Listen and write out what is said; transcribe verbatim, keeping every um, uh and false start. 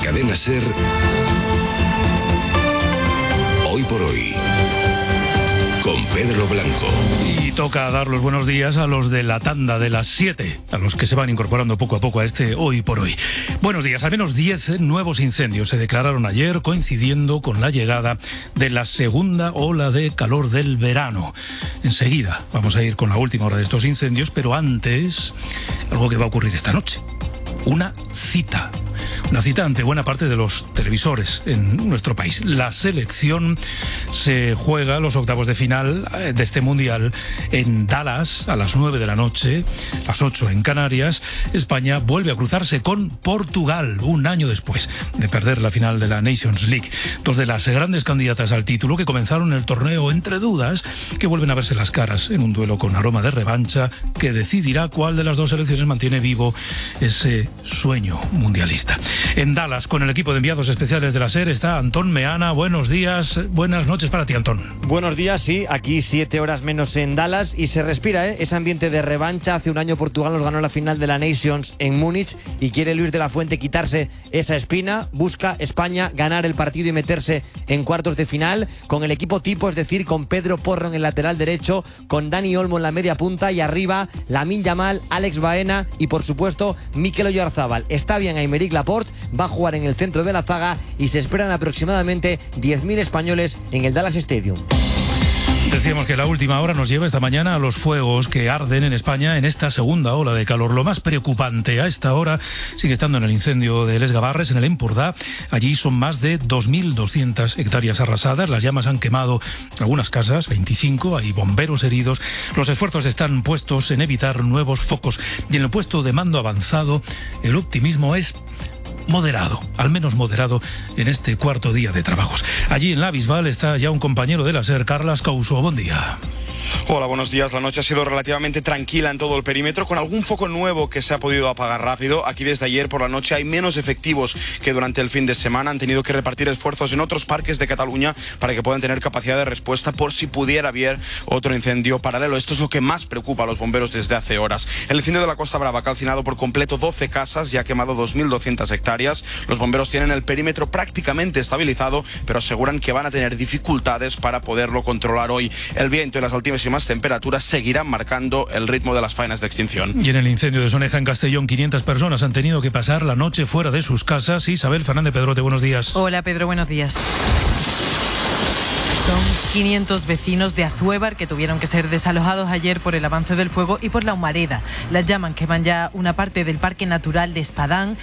Cadena SER, Hoy por Hoy, con Pedro Blanco. Y toca dar los buenos días a los de la tanda de las siete, a los que se van incorporando poco a poco a este Hoy por Hoy. Buenos días. Al menos diez nuevos incendios se declararon ayer, coincidiendo con la llegada de la segunda ola de calor del verano. Enseguida vamos a ir con la última hora de estos incendios, pero antes, algo que va a ocurrir esta noche. Una cita. Una cita ante buena parte de los televisores en nuestro país. La selección se juega los octavos de final de este mundial en Dallas a las nueve de la noche, las ocho en Canarias. España vuelve a cruzarse con Portugal un año después de perder la final de la Nations League. Dos de las grandes candidatas al título que comenzaron el torneo entre dudas, que vuelven a verse las caras en un duelo con aroma de revancha que decidirá cuál de las dos selecciones mantiene vivo ese sueño mundialista. En Dallas, con el equipo de enviados especiales de la SER, está Antón Meana. Buenos días, buenas noches para ti, Antón. Buenos días, sí, aquí siete horas menos en Dallas y se respira, ¿eh? Ese ambiente de revancha. Hace un año Portugal nos ganó la final de la Nations en Múnich y quiere Luis de la Fuente quitarse esa espina. Busca España ganar el partido y meterse en cuartos de final con el equipo tipo, es decir, con Pedro Porro en el lateral derecho, con Dani Olmo en la media punta y arriba Lamine Yamal, Alex Baena y por supuesto Mikel Oyarzabal. Está bien Aymeric Laporte, va a jugar en el centro de la zaga y se esperan aproximadamente diez mil españoles en el Dallas Stadium. Decíamos que la última hora nos lleva esta mañana a los fuegos que arden en España en esta segunda ola de calor. Lo más preocupante a esta hora sigue estando en el incendio de Les Gavarres, en el Empordà. Allí son más de dos mil doscientas hectáreas arrasadas. Las llamas han quemado algunas casas, veinticinco, hay bomberos heridos. Los esfuerzos están puestos en evitar nuevos focos. Y en el puesto de mando avanzado, el optimismo es moderado, al menos moderado en este cuarto día de trabajos. Allí en la Bisbal está ya un compañero de la SER, Carlas Couso. Buen día. Hola, buenos días. La noche ha sido relativamente tranquila en todo el perímetro, con algún foco nuevo que se ha podido apagar rápido. Aquí desde ayer por la noche hay menos efectivos que durante el fin de semana. Han tenido que repartir esfuerzos en otros parques de Cataluña para que puedan tener capacidad de respuesta por si pudiera haber otro incendio paralelo. Esto es lo que más preocupa a los bomberos desde hace horas. El incendio de la Costa Brava ha calcinado por completo doce casas y ha quemado dos mil doscientas hectáreas. Los bomberos tienen el perímetro prácticamente estabilizado, pero aseguran que van a tener dificultades para poderlo controlar hoy. El viento y las altísimas temperaturas seguirán marcando el ritmo de las faenas de extinción. Y en el incendio de Soneja, en Castellón, quinientas personas han tenido que pasar la noche fuera de sus casas. Isabel Fernández Pedrote, buenos días. Hola, Pedro, buenos días. Son quinientos vecinos de Azuévar que tuvieron que ser desalojados ayer por el avance del fuego y por la humareda. Las llamas queman ya una parte del Parque Natural de Espadán.